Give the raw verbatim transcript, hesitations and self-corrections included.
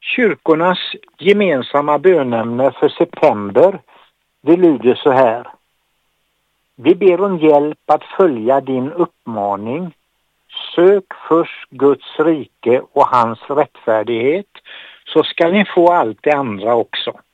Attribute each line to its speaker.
Speaker 1: Kyrkornas gemensamma bönämne för september, det lyder så här. Vi ber om hjälp att följa din uppmaning. Sök först Guds rike och hans rättfärdighet, så ska ni få allt det andra också.